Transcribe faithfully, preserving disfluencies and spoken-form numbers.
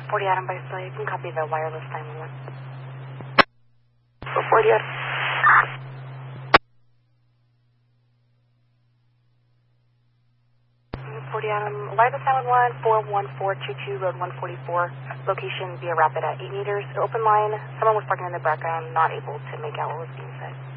forty Adam by Celia, you can copy the wireless nine one one. forty Adam. forty Adam, wireless nine one one, four one four two two, road one forty-four, location via rapid at eight meters, open line, someone was parking in the background, not able to make out what was being said.